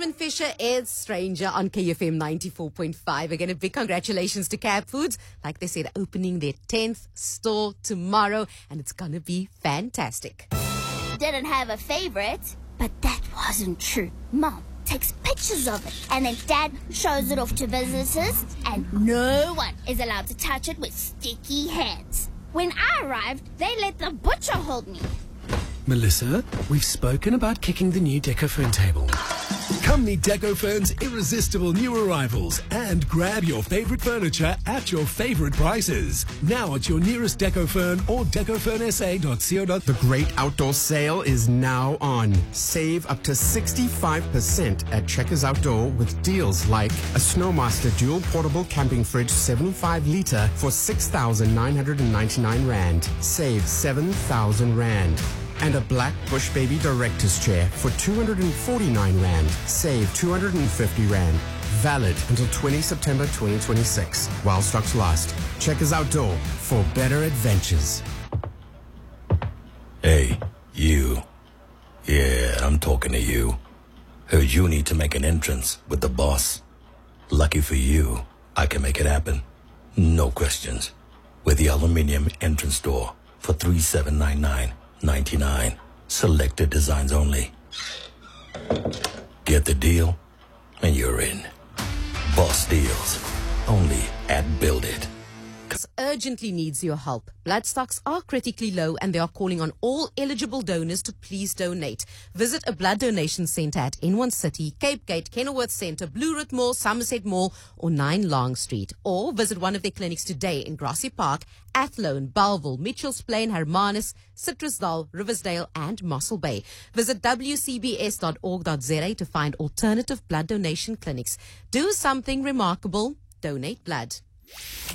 Simon Fisher, Ed Stranger on KFM 94.5. Again, a big congratulations to Cab Foods. Like they said, opening their 10th store tomorrow, and it's going to be fantastic. Didn't have a favorite, but that wasn't true. Mom takes pictures of it, and then Dad shows it off to visitors, and no one is allowed to touch it with sticky hands. When I arrived, they let the butcher hold me. Melissa, we've spoken about kicking the new Decofern table. Come meet Decofern's irresistible new arrivals and grab your favorite furniture at your favorite prices. Now at your nearest Decofern or decofernsa.co.za. The Great Outdoor Sale is now on. Save up to 65% at Checkers Outdoor with deals like a Snowmaster Dual Portable Camping Fridge 75-litre for 6,999 Rand. Save 7,000 Rand. And a Black Bush Baby Director's Chair for 249 Rand. Save 250 Rand. Valid until 20 September 2026. While stocks last. Checkers Outdoor for better adventures. Hey, you. Yeah, I'm talking to you. Heard you need to make an entrance with the boss. Lucky for you, I can make it happen. No questions. With the aluminium entrance door for $3,799.99. Selected designs only. Get the deal, and you're in. Boss Deals. Only at Build It. Urgently needs your help. Blood stocks are critically low, and they are calling on all eligible donors to please donate. Visit a blood donation centre at N1 City, Cape Gate, Kenilworth Centre, Blue Route Mall, Somerset Mall, or 9 Long Street. Or visit one of their clinics today in Grassy Park, Athlone, Bellville, Mitchells Plain, Hermanus, Citrusdal, Riversdale, and Mossel Bay. Visit wcbs.org.za to find alternative blood donation clinics. Do something remarkable. Donate blood.